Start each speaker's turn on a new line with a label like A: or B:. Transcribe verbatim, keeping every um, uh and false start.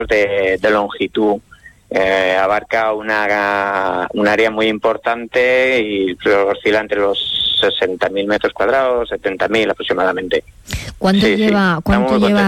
A: de, de longitud. Eh, abarca una un área muy importante y oscila entre los sesenta mil metros cuadrados, setenta mil aproximadamente.
B: ¿Cuánto
A: sí,
B: lleva,
A: sí.
B: cuánto lleva